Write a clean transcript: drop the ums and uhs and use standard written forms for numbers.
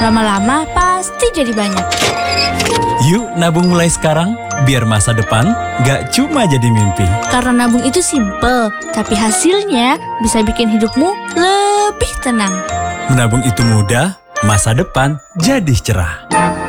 Lama-lama pasti jadi banyak. Yuk nabung mulai sekarang, biar masa depan gak cuma jadi mimpi. Karena nabung itu simple, tapi hasilnya bisa bikin hidupmu lebih tenang. Menabung itu mudah, masa depan jadi cerah.